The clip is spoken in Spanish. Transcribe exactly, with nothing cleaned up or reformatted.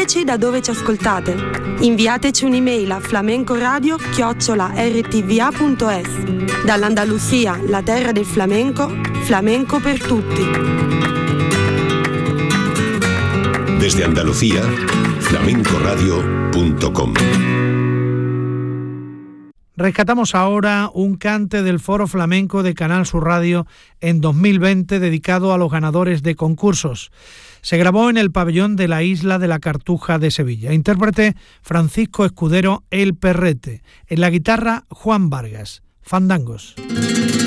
Diteci da dove ci ascoltate. Inviateci un'email a flamencoradio chiocciola erre ti vi a punto es. Dall'Andalusia, la terra del flamenco, flamenco per tutti. Desde Andalucía, flamencoradio punto com. Rescatamos ahora un cante del Foro Flamenco de Canal Sur Radio en dos mil veinte dedicado a los ganadores de concursos. Se grabó en el pabellón de la Isla de la Cartuja de Sevilla. Intérprete Francisco Escudero El Perrete. En la guitarra Juan Vargas. Fandangos.